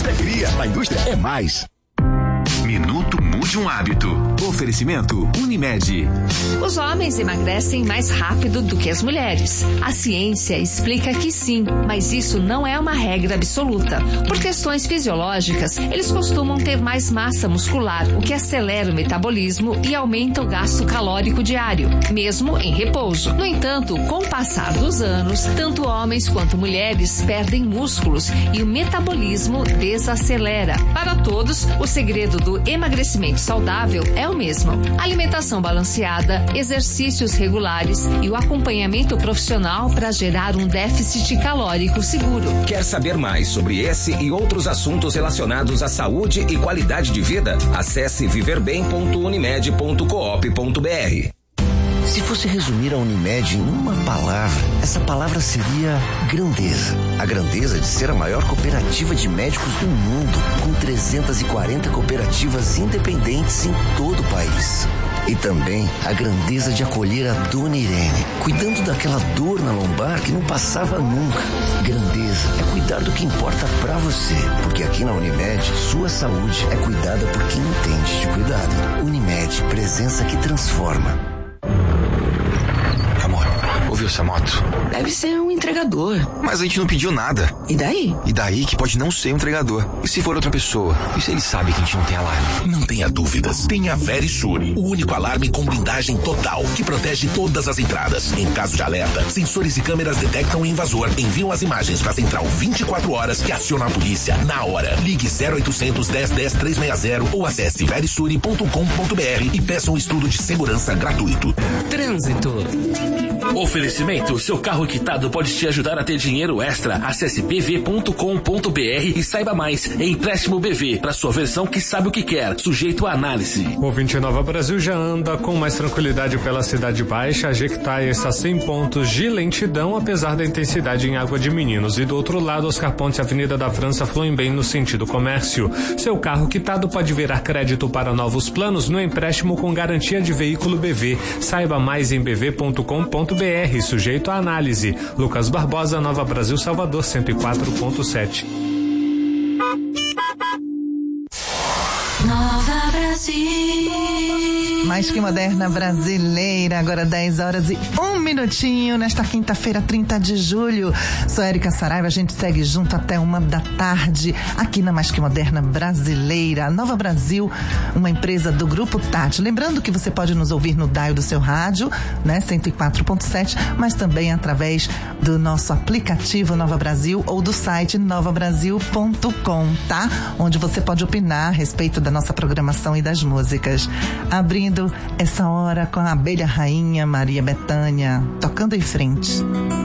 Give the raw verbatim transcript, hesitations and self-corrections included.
indústria cria, a indústria é mais. Minuto Mude um Hábito. Oferecimento Unimed. Os homens emagrecem mais rápido do que as mulheres. A ciência explica que sim, mas isso não é uma regra absoluta. Por questões fisiológicas, eles costumam ter mais massa muscular, o que acelera o metabolismo e aumenta o gasto calórico diário, mesmo em repouso. No entanto, com o passar dos anos, tanto homens quanto mulheres perdem músculos e o metabolismo desacelera. Para todos, o segredo do emagrecimento saudável é o mesmo: alimentação balanceada, exercícios regulares e o acompanhamento profissional para gerar um déficit calórico seguro. Quer saber mais sobre esse e outros assuntos relacionados à saúde e qualidade de vida? Acesse viver bem ponto unimed ponto coop ponto br. Se fosse resumir a Unimed em uma palavra, essa palavra seria grandeza. A grandeza de ser a maior cooperativa de médicos do mundo, com trezentas e quarenta cooperativas independentes em todo o país. E também a grandeza de acolher a Dona Irene, cuidando daquela dor na lombar que não passava nunca. Grandeza é cuidar do que importa pra você, porque aqui na Unimed, sua saúde é cuidada por quem entende de cuidado. Unimed, presença que transforma. Amor, ouviu essa moto? Deve ser um entregador. Mas a gente não pediu nada. E daí? E daí que pode não ser um entregador. E se for outra pessoa? E se ele sabe que a gente não tem alarme? Não tenha dúvidas. Tenha a Verisure, o único alarme com blindagem total, que protege todas as entradas. Em caso de alerta, sensores e câmeras detectam o invasor, enviam as imagens para a central vinte e quatro horas, que aciona a polícia na hora. Ligue zero oitocentos, dez, dez, trezentos e sessenta ou acesse verisure ponto com ponto br e peça um estudo de segurança gratuito. Trânsito. Oferecimento: seu carro quitado pode te ajudar a ter dinheiro extra. Acesse b v ponto com ponto b r e saiba mais. Empréstimo B V, para sua versão que sabe o que quer, sujeito à análise. O vinte e nove Brasil já anda com mais tranquilidade pela Cidade Baixa. A Jequitaia está sem pontos de lentidão, apesar da intensidade em Água de Meninos. E do outro lado, Oscar Pontes e Avenida da França fluem bem no sentido comércio. Seu carro quitado pode virar crédito para novos planos no empréstimo com garantia de veículo B V. Saiba mais em b v ponto com ponto b r, sujeito à análise. Lucas Barbosa, Nova Brasil, Salvador, cento e quatro ponto sete. Nova Brasil. Mais que moderna brasileira, agora dez horas e um minutinho, nesta quinta-feira, trinta de julho. Sou Érica Saraiva, a gente segue junto até uma da tarde, aqui na Mais que Moderna Brasileira. Nova Brasil, uma empresa do Grupo Tati. Lembrando que você pode nos ouvir no dial do seu rádio, né, cento e quatro ponto sete, mas também através do nosso aplicativo Nova Brasil ou do site nova brasil ponto com, tá? Onde você pode opinar a respeito da nossa programação e das músicas. Abrindo essa hora com a abelha rainha Maria Bethânia, tocando em frente.